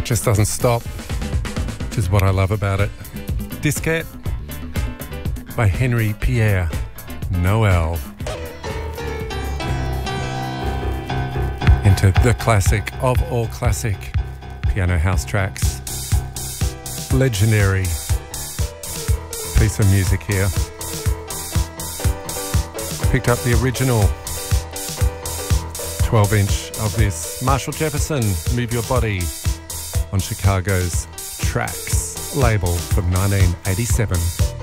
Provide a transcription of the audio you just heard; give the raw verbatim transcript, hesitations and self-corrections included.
just doesn't stop, which is what I love about it. Disquette by Henry Pierre Noel. Into the classic of all classic piano house tracks. Legendary piece of music here. Picked up the original twelve inch of this Marshall Jefferson, Move Your Body, on Chicago's Trax label from nineteen eighty-seven.